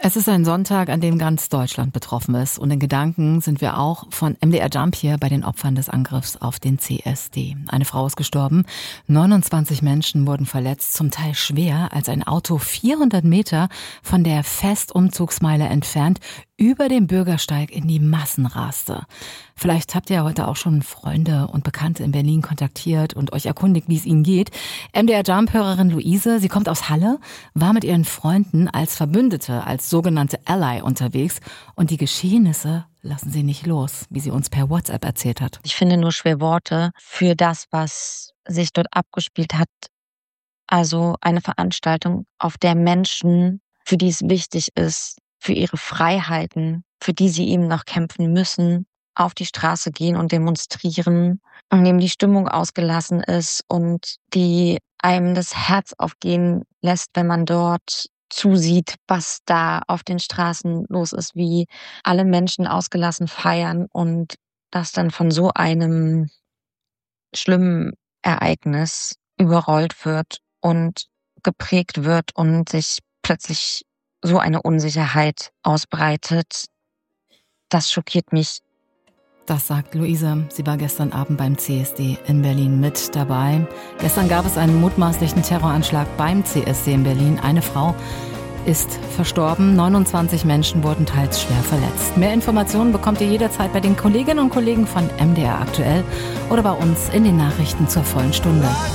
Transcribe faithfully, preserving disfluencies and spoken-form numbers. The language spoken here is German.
Es ist ein Sonntag, an dem ganz Deutschland betroffen ist. Und in Gedanken sind wir auch von M D R Jump hier bei den Opfern des Angriffs auf den C S D. Eine Frau ist gestorben, neunundzwanzig Menschen wurden verletzt, zum Teil schwer, als ein Auto vierhundert Meter von der Festumzugsmeile entfernt über den Bürgersteig in die Massen raste. Vielleicht habt ihr heute auch schon Freunde und Bekannte in Berlin kontaktiert und euch erkundigt, wie es ihnen geht. M D R Jump-Hörerin Luise, sie kommt aus Halle, war mit ihren Freunden als Verbündete, als sogenannte Ally unterwegs und die Geschehnisse lassen sie nicht los, wie sie uns per WhatsApp erzählt hat. Ich finde nur schwer Worte für das, was sich dort abgespielt hat. Also eine Veranstaltung, auf der Menschen, für die es wichtig ist, für ihre Freiheiten, für die sie eben noch kämpfen müssen, auf die Straße gehen und demonstrieren, in dem die Stimmung ausgelassen ist und die einem das Herz aufgehen lässt, wenn man dort zusieht, was da auf den Straßen los ist, wie alle Menschen ausgelassen feiern und das dann von so einem schlimmen Ereignis überrollt wird und geprägt wird und sich plötzlich so eine Unsicherheit ausbreitet. Das schockiert mich. Das sagt Luise. Sie war gestern Abend beim C S D in Berlin mit dabei. Gestern gab es einen mutmaßlichen Terroranschlag beim C S D in Berlin. Eine Frau ist verstorben. neunundzwanzig Menschen wurden teils schwer verletzt. Mehr Informationen bekommt ihr jederzeit bei den Kolleginnen und Kollegen von M D R aktuell oder bei uns in den Nachrichten zur vollen Stunde.